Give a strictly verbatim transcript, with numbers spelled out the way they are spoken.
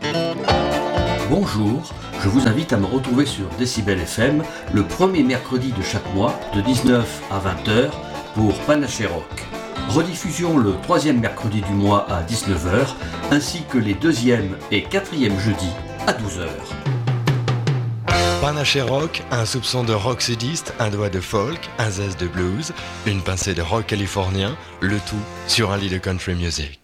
Bonjour, je vous invite à me retrouver sur Décibel F M le premier mercredi de chaque mois de dix-neuf à vingt heures pour Panaché Rock. Rediffusion le troisième mercredi du mois à dix-neuf heures ainsi que les deuxième et quatrième jeudis à douze heures. Panaché Rock, un soupçon de rock sudiste, un doigt de folk, un zeste de blues, une pincée de rock californien, le tout sur un lit de country music.